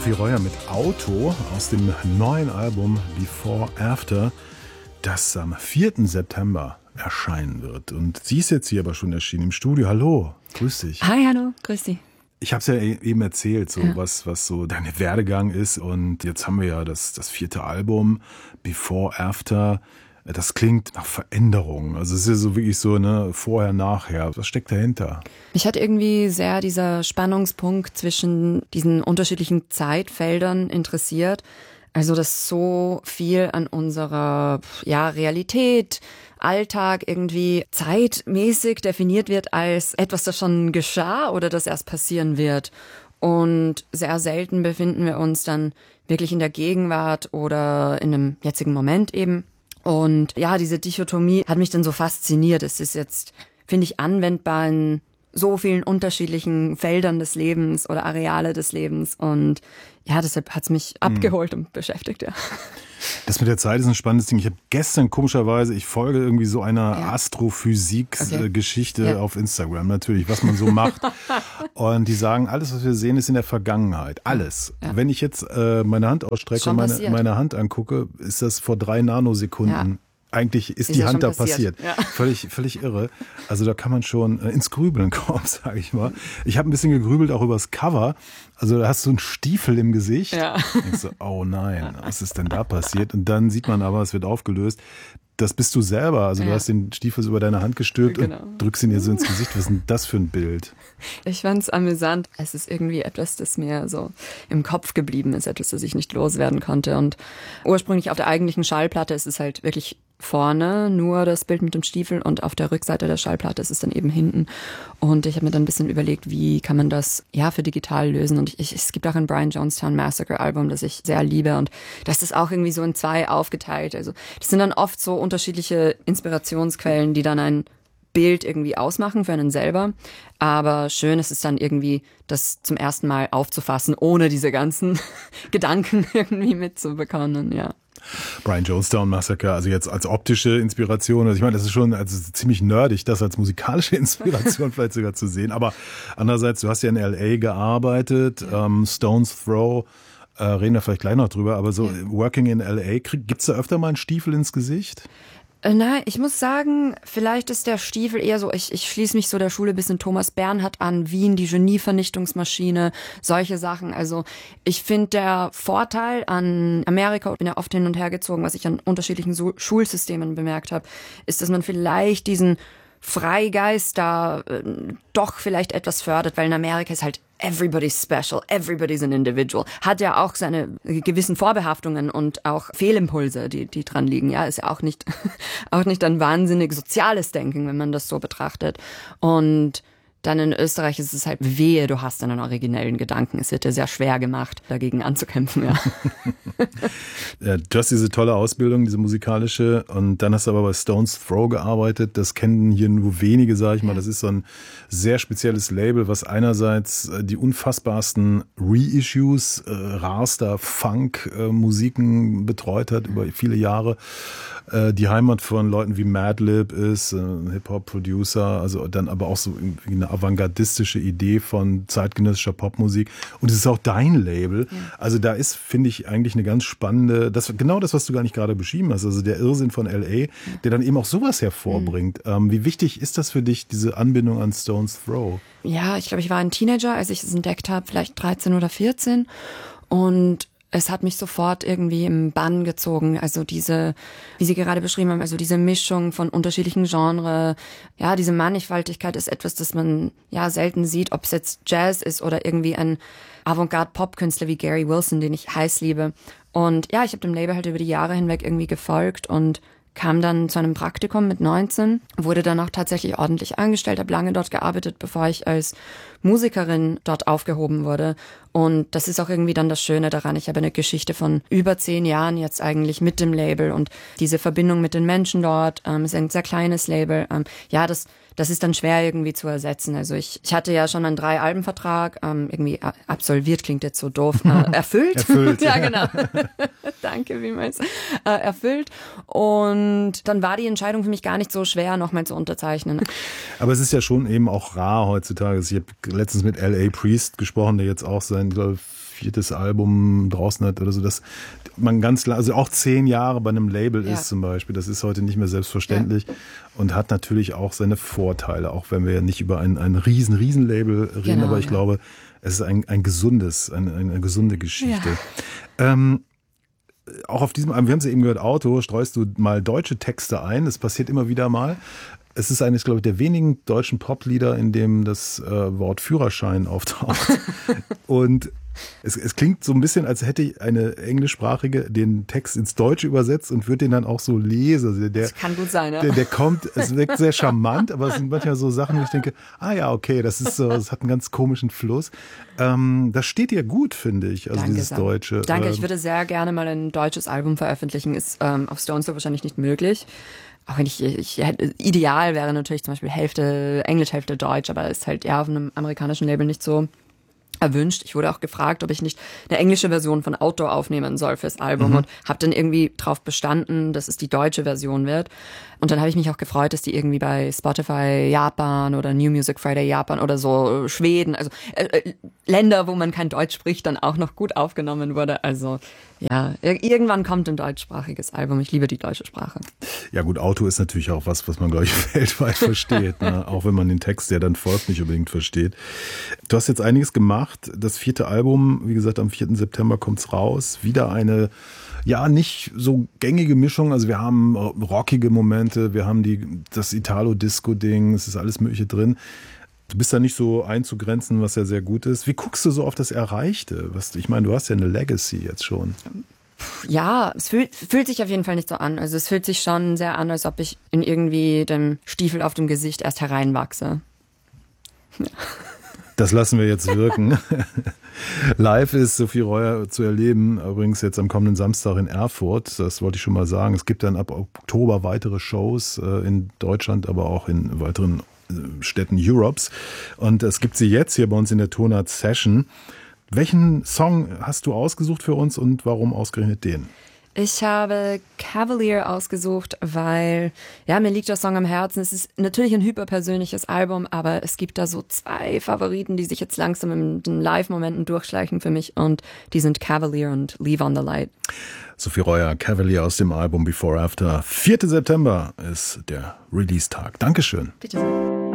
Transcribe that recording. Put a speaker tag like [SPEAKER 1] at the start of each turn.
[SPEAKER 1] Sophie Reuer mit Auto aus dem neuen Album Before After, das am 4. September erscheinen wird. Und sie ist jetzt hier aber schon erschienen im Studio. Hallo, grüß dich.
[SPEAKER 2] Hi, hallo, grüß dich.
[SPEAKER 1] Ich habe es ja eben erzählt, so was so dein Werdegang ist. Und jetzt haben wir ja das 4. Album Before After. Das klingt nach Veränderung. Also es ist ja so wirklich so, ne, vorher, nachher. Was steckt dahinter?
[SPEAKER 2] Mich hat irgendwie sehr dieser Spannungspunkt zwischen diesen unterschiedlichen Zeitfeldern interessiert. Also, dass so viel an unserer Realität, Alltag irgendwie zeitmäßig definiert wird als etwas, das schon geschah oder das erst passieren wird. Und sehr selten befinden wir uns dann wirklich in der Gegenwart oder in einem jetzigen Moment eben. Und ja, diese Dichotomie hat mich dann so fasziniert. Es ist jetzt, finde ich, anwendbar in so vielen unterschiedlichen Feldern des Lebens oder Areale des Lebens. Und ja, deshalb hat es mich abgeholt und beschäftigt, ja.
[SPEAKER 1] Das mit der Zeit ist ein spannendes Ding. Ich habe gestern komischerweise, ich folge irgendwie so einer Astrophysik-Geschichte auf Instagram natürlich, was man so macht. Und die sagen, alles, was wir sehen, ist in der Vergangenheit. Alles. Ja. Wenn ich jetzt meine Hand ausstrecke und meine Hand angucke, ist das vor 3 Nanosekunden. Ja. Eigentlich ist die Hand da passiert. Ja. Völlig irre. Also da kann man schon ins Grübeln kommen, sage ich mal. Ich habe ein bisschen gegrübelt auch über das Cover. Also da hast du einen Stiefel im Gesicht. Ja. Denkst du, oh nein, was ist denn da passiert? Und dann sieht man aber, es wird aufgelöst. Das bist du selber. Also du hast den Stiefel so über deine Hand gestülpt und drückst ihn dir so ins Gesicht. Was ist denn das für ein Bild?
[SPEAKER 2] Ich fand's amüsant. Es ist irgendwie etwas, das mir so im Kopf geblieben ist. Etwas, das ich nicht loswerden konnte. Und ursprünglich auf der eigentlichen Schallplatte ist es halt wirklich vorne nur das Bild mit dem Stiefel und auf der Rückseite der Schallplatte ist es dann eben hinten. Und ich habe mir dann ein bisschen überlegt, wie kann man das für digital lösen. Und es gibt auch ein Brian Jonestown Massacre Album, das ich sehr liebe. Und das ist auch irgendwie so in 2 aufgeteilt. Also das sind dann oft so unterschiedliche Inspirationsquellen, die dann ein Bild irgendwie ausmachen für einen selber. Aber schön ist es dann irgendwie, das zum ersten Mal aufzufassen, ohne diese ganzen Gedanken irgendwie mitzubekommen, ja.
[SPEAKER 1] Brian Jonestown Massacre, also jetzt als optische Inspiration, also ich meine, das ist schon ziemlich nerdig, das als musikalische Inspiration vielleicht sogar zu sehen, aber andererseits, du hast ja in L.A. gearbeitet, Stones Throw, reden wir vielleicht gleich noch drüber, aber so Working in L.A., gibt's da öfter mal einen Stiefel ins Gesicht?
[SPEAKER 2] Nein, ich muss sagen, vielleicht ist der Stiefel eher so, ich schließe mich so der Schule bisschen Thomas Bernhard an, Wien, die Genie-Vernichtungsmaschine, solche Sachen. Also ich finde der Vorteil an Amerika, ich bin ja oft hin und her gezogen, was ich an unterschiedlichen Schulsystemen bemerkt habe, ist, dass man vielleicht diesen Freigeist da doch vielleicht etwas fördert, weil in Amerika ist halt everybody's special, everybody's an individual. Hat ja auch seine gewissen Vorbehaftungen und auch Fehlimpulse, die dran liegen. Ja, ist ja auch nicht ein wahnsinnig soziales Denken, wenn man das so betrachtet. Und dann in Österreich ist es halt wehe, du hast einen originellen Gedanken. Es wird dir sehr schwer gemacht, dagegen anzukämpfen, ja.
[SPEAKER 1] Du hast diese tolle Ausbildung, diese musikalische, und dann hast du aber bei Stones Throw gearbeitet. Das kennen hier nur wenige, sage ich mal. Das ist so ein sehr spezielles Label, was einerseits die unfassbarsten Reissues, rarster Funk-Musiken betreut hat über viele Jahre. Die Heimat von Leuten wie Madlib ist, Hip-Hop-Producer, also dann aber auch so irgendwie eine avantgardistische Idee von zeitgenössischer Popmusik. Und es ist auch dein Label. Ja. Also da ist, finde ich, eigentlich eine ganz spannende, genau das, was du gar nicht gerade beschrieben hast, also der Irrsinn von L.A., der dann eben auch sowas hervorbringt. Wie wichtig ist das für dich, diese Anbindung an Stones Throw?
[SPEAKER 2] Ja, ich glaube, ich war ein Teenager, als ich es entdeckt habe, vielleicht 13 oder 14. Und es hat mich sofort irgendwie im Bann gezogen. Also diese, wie Sie gerade beschrieben haben, also diese Mischung von unterschiedlichen Genres. Ja, diese Mannigfaltigkeit ist etwas, das man selten sieht, ob es jetzt Jazz ist oder irgendwie ein Avantgarde-Pop-Künstler wie Gary Wilson, den ich heiß liebe. Und ja, ich habe dem Label halt über die Jahre hinweg irgendwie gefolgt und kam dann zu einem Praktikum mit 19, wurde dann auch tatsächlich ordentlich angestellt, habe lange dort gearbeitet, bevor ich als Musikerin dort aufgehoben wurde. Und das ist auch irgendwie dann das Schöne daran. Ich habe eine Geschichte von über 10 Jahren jetzt eigentlich mit dem Label und diese Verbindung mit den Menschen dort. Ist ein sehr kleines Label. Das ist dann schwer irgendwie zu ersetzen. Also ich hatte ja schon einen 3-Alben-Vertrag, irgendwie absolviert, klingt jetzt so doof, erfüllt.
[SPEAKER 1] Erfüllt.
[SPEAKER 2] Ja, genau. Danke vielmals. Erfüllt. Und dann war die Entscheidung für mich gar nicht so schwer, nochmal zu unterzeichnen.
[SPEAKER 1] Aber es ist ja schon eben auch rar heutzutage. Ich habe letztens mit L.A. Priest gesprochen, der jetzt auch sein sein, glaube ich, 4. Album draußen hat oder so, dass man also auch 10 Jahre bei einem Label ist zum Beispiel, das ist heute nicht mehr selbstverständlich und hat natürlich auch seine Vorteile, auch wenn wir ja nicht über ein riesen Label reden, aber ich glaube, es ist eine gesunde Geschichte. Ja. Auch auf diesem Album, wir haben es ja eben gehört, Auto, streust du mal deutsche Texte ein, das passiert immer wieder mal. Es ist eines, glaube ich, der wenigen deutschen Poplieder, in dem das Wort Führerschein auftaucht. Und es klingt so ein bisschen, als hätte eine Englischsprachige den Text ins Deutsche übersetzt und würde den dann auch so lesen. Also
[SPEAKER 2] das kann gut sein, ja.
[SPEAKER 1] Der kommt, es wirkt sehr charmant, aber es sind manchmal so Sachen, wo ich denke, okay, das hat einen ganz komischen Fluss. Das steht dir gut, finde ich, also dieses Deutsche.
[SPEAKER 2] Danke, ich würde sehr gerne mal ein deutsches Album veröffentlichen, ist auf Stones wahrscheinlich nicht möglich. Auch wenn ich ideal wäre natürlich zum Beispiel Hälfte Englisch, Hälfte Deutsch, aber ist halt eher auf einem amerikanischen Label nicht so erwünscht. Ich wurde auch gefragt, ob ich nicht eine englische Version von Outdoor aufnehmen soll fürs Album und habe dann irgendwie drauf bestanden, dass es die deutsche Version wird. Und dann habe ich mich auch gefreut, dass die irgendwie bei Spotify Japan oder New Music Friday Japan oder so Schweden, also Länder, wo man kein Deutsch spricht, dann auch noch gut aufgenommen wurde. Also ja, irgendwann kommt ein deutschsprachiges Album. Ich liebe die deutsche Sprache.
[SPEAKER 1] Ja gut, Auto ist natürlich auch was man, glaube ich, weltweit versteht. Ne? Auch wenn man den Text, der dann folgt, nicht unbedingt versteht. Du hast jetzt einiges gemacht. Das 4. Album, wie gesagt, am 4. September kommt's raus. Wieder eine, nicht so gängige Mischung. Also wir haben rockige Momente, wir haben das Italo-Disco-Ding, es ist alles Mögliche drin. Du bist da nicht so einzugrenzen, was ja sehr gut ist. Wie guckst du so auf das Erreichte? Ich meine, du hast ja eine Legacy jetzt schon.
[SPEAKER 2] Ja, es fühlt sich auf jeden Fall nicht so an. Also es fühlt sich schon sehr an, als ob ich in irgendwie dem Stiefel auf dem Gesicht erst hereinwachse. Ja.
[SPEAKER 1] Das lassen wir jetzt wirken. Live ist Sophie Reuer zu erleben, übrigens jetzt am kommenden Samstag in Erfurt. Das wollte ich schon mal sagen. Es gibt dann ab Oktober weitere Shows in Deutschland, aber auch in weiteren Städten Europes. Und es gibt sie jetzt hier bei uns in der Tonart Session. Welchen Song hast du ausgesucht für uns und warum ausgerechnet den?
[SPEAKER 2] Ich habe Cavalier ausgesucht, weil, mir liegt der Song am Herzen. Es ist natürlich ein hyperpersönliches Album, aber es gibt da so 2 Favoriten, die sich jetzt langsam in den Live-Momenten durchschleichen für mich und die sind Cavalier und Leave on the Light.
[SPEAKER 1] Sophie Reuer, Cavalier aus dem Album Before After. 4. September ist der Release-Tag. Dankeschön.
[SPEAKER 2] Bitte sehr.